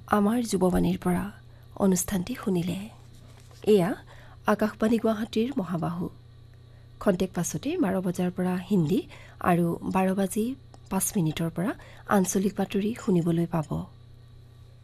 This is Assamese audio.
আমাৰ যুৱবাণীৰ পৰা অনুষ্ঠানটি শুনিলে। এয়া আকাশবাণী গুৱাহাটীৰ মহাবাহু। খন্তেক পাছতে 12 বজাৰ পৰা হিন্দী আৰু 12 বাজি 5 মিনিটৰ পৰা আঞ্চলিক বাতৰি শুনিবলৈ পাব।